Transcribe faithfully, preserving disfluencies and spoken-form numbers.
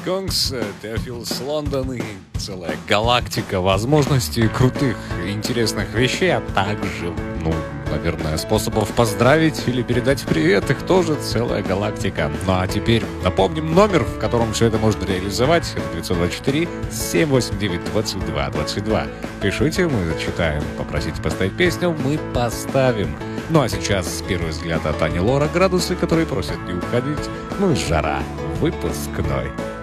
Конкс, Теофилус Лондон и целая галактика возможностей, крутых и интересных вещей, а также, ну, наверное, способов поздравить или передать привет, их тоже целая галактика. Ну а теперь напомним номер, в котором все это можно реализовать. Это девять два четыре семь восемь девять двадцать два двадцать два. Пишите, мы зачитаем. Попросите поставить песню, мы поставим. Ну а сейчас первый взгляд от Ани Лора, градусы, которые просят не уходить. Ну и жара. Выпускной.